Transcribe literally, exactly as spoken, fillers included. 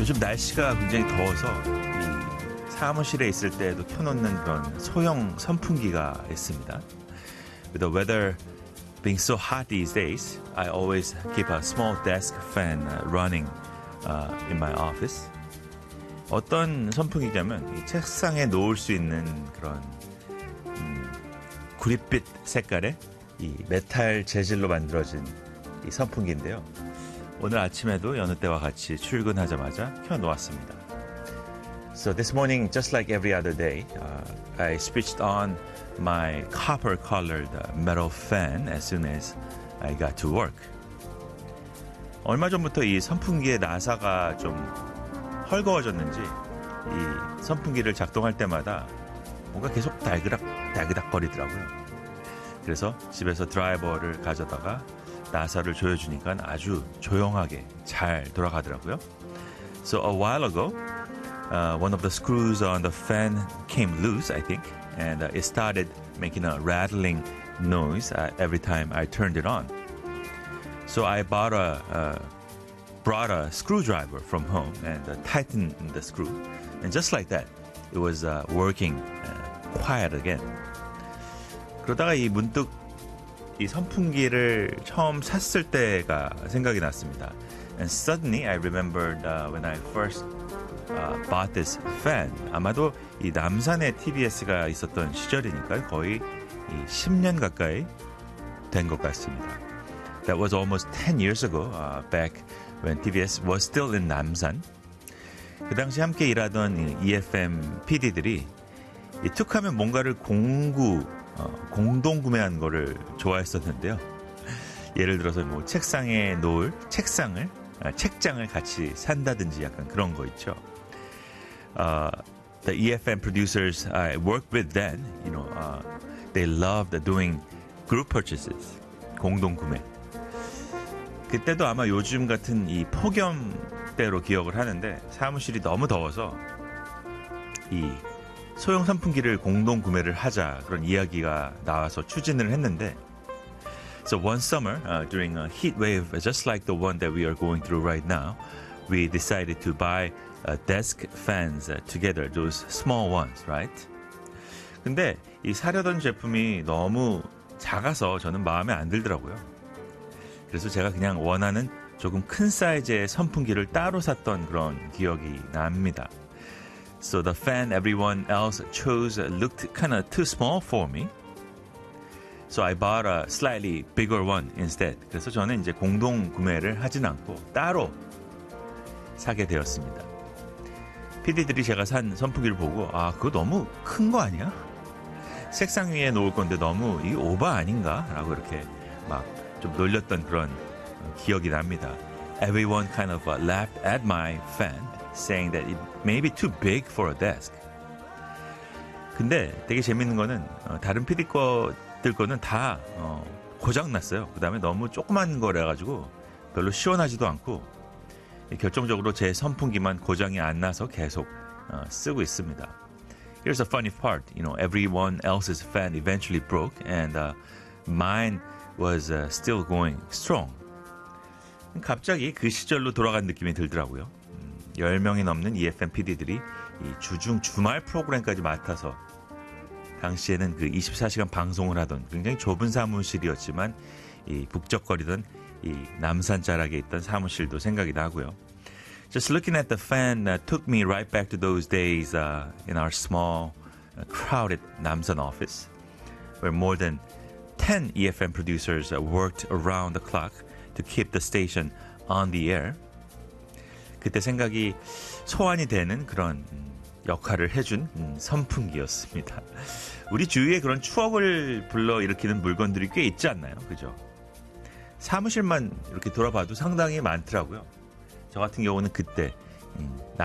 요즘 날씨가 굉장히 더워서 이 사무실에 있을 때에도 켜놓는 그런 소형 선풍기가 있습니다. With the weather being so hot these days, I always keep a small desk fan running uh, in my office. 어떤 선풍기냐면 이 책상에 놓을 수 있는 그런 음, 구릿빛 색깔의 이 메탈 재질로 만들어진 이 선풍기인데요. 오늘 아침에도 여느 때와 같이 출근하자마자 켜놓았습니다. So this morning, just like every other day, uh, I switched on my copper-colored metal fan as soon as I got to work. 얼마 전부터 이 선풍기의 나사가 좀 헐거워졌는지 이 선풍기를 작동할 때마다 뭔가 계속 달그락 달그락 거리더라고요. 그래서 집에서 드라이버를 가져다가 나사를 조여주니까 아주 조용하게 잘 돌아가더라고요. So a while ago, uh, one of the screws on the fan came loose, I think, and uh, it started making a rattling noise uh, every time I turned it on. So I bought a, uh, brought a screwdriver from home and uh, tightened the screw. And just like that, it was uh, working uh, quiet again. 그러다가 이 문득 이 선풍기를 처음 샀을 때가 생각이 났습니다. And suddenly I remembered uh, when I first uh, bought this fan. 아마도 이 남산에 티비에스가 있었던 시절이니까 거의 이 십 년 가까이 된 것 같습니다. That was almost ten years ago, uh, back when 티비에스 was still in 남산. 그 당시 함께 일하던 이 이에프엠 피디들이 이 툭하면 뭔가를 공구 어, 공동 구매한 거를 좋아했었는데요. 예를 들어서 뭐 책상에 놓을 책상을 아, 책장을 같이 산다든지 약간 그런 거 있죠. Uh, the 이에프엠 producers I worked with then, you know, uh, they loved doing group purchases, 공동 구매. 그때도 아마 요즘 같은 이 폭염때로 기억을 하는데 사무실이 너무 더워서 이 소형 선풍기를 공동 구매를 하자 그런 이야기가 나와서 추진을 했는데 So one summer, uh, during a heat wave just like the one that we are going through right now, we decided to buy uh, desk fans uh, together, those small ones, right? 근데 이 사려던 제품이 너무 작아서 저는 마음에 안 들더라고요. 그래서 제가 그냥 원하는 조금 큰 사이즈의 선풍기를 따로 샀던 그런 기억이 납니다. So the fan everyone else chose looked kind of too small for me. So I bought a slightly bigger one instead. 그래서 저는 이제 공동 구매를 하진 않고 따로 사게 되었습니다. 피디들이 제가 산 선풍기를 보고 아 그거 너무 큰 거 아니야? 책상 위에 놓을 건데 너무 이게 오바 아닌가? 라고 이렇게 막 좀 놀렸던 그런 기억이 납니다. Everyone kind of laughed at my fan. saying that it may be too big for a desk. 근데 되게 재밌는 거는 어, 다른 피디 거들 거는 다 어, 고장났어요. 그 다음에 너무 조그만 거라 가지고 별로 시원하지도 않고 결정적으로 제 선풍기만 고장이 안 나서 계속 어, 쓰고 있습니다. Here's a funny part. You know, everyone else's fan eventually broke and uh, mine was uh, still going strong. 갑자기 그 시절로 돌아간 느낌이 들더라고요. 열 명이 넘는 이에프엠 피디들이 이 주중 주말 프로그램까지 맡아서 당시에는 그 이십사 시간 방송을 하던 굉장히 좁은 사무실이었지만 이 북적거리던 이 남산 자락에 있던 사무실도 생각이 나고요. Just looking at the fan uh, took me right back to those days uh, in our small, uh, crowded 남산 office where more than ten 이에프엠 producers uh, worked around the clock to keep the station on the air. 그때 생각이 소환이 되는 그런 역할을 해준 선풍기였습니다. 우리 주위에 그런 추억을 불러일으키는 물건들이 꽤 있지 않나요? 그죠? 사무실만 이렇게 돌아봐도 상당히 많더라고요. 저 같은 경우는 그때